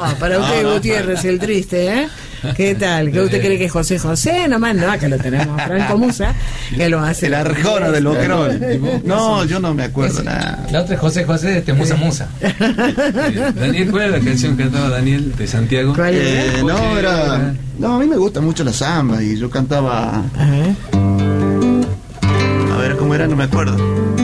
para usted, Gutiérrez, el triste, ¿eh? ¿Qué tal? ¿Qué usted cree que es José José? Nomás no, acá lo tenemos a Franco Musa, que lo hace. El Arjona del Boquerón. No, yo no me acuerdo nada. La otra es José José de Musa Musa. Daniel, ¿cuál era la canción que cantaba Daniel de Santiago? ¿Cuál era? No, a mí me gusta mucho la samba y yo cantaba. A ver, ¿cómo era? No me acuerdo.